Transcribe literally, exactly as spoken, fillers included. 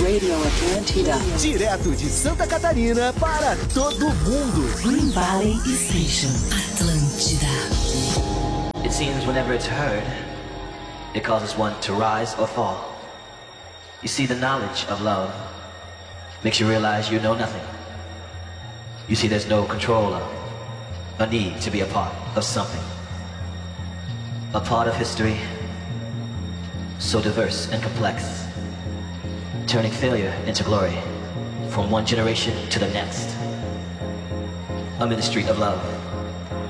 Radio Atlântida. Direto de Santa Catarina para todo mundo. Green Valley Station. Atlântida. It seems whenever it's heard, it causes one to rise or fall. You see, the knowledge of love makes you realize you know nothing. You see, there's no control of, a need to be a part of something. A part of history, so diverse and complex, turning failure into glory from one generation to the next. A ministry of love.